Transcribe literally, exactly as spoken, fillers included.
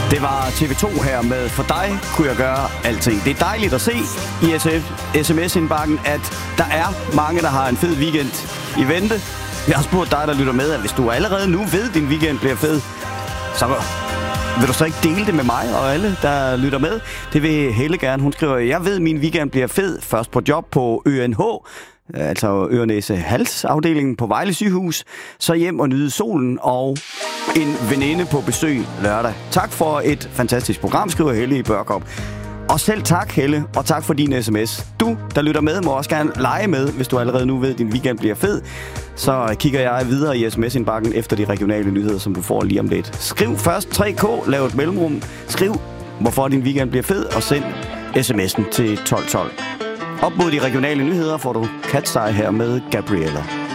Det var T V to her med For dig kunne jeg gøre alting. Det er dejligt at se i S M S-indbakken, at der er mange, der har en fed weekend i vente. Jeg har spurgt dig, der lytter med, at hvis du allerede nu ved, at din weekend bliver fed, så vil du så ikke dele det med mig og alle, der lytter med? Det vil Helle gerne. Hun skriver, jeg ved, at min weekend bliver fed. Først på job på Ø N H, altså øre-næse-hals-afdelingen på Vejle Sygehus. Så hjem og nyde solen og en veninde på besøg lørdag. Tak for et fantastisk program, skriver Helle i Børkop. Og selv tak, Helle, og tak for din sms. Du, der lytter med, må også gerne lege med, hvis du allerede nu ved, at din weekend bliver fed. Så kigger jeg videre i sms-indbakken efter de regionale nyheder, som du får lige om lidt. Skriv først tre K, lav et mellemrum. Skriv, hvorfor din weekend bliver fed, og send sms'en til tolv tolv. Op mod de regionale nyheder får du Cat's Eye her med Gabriella.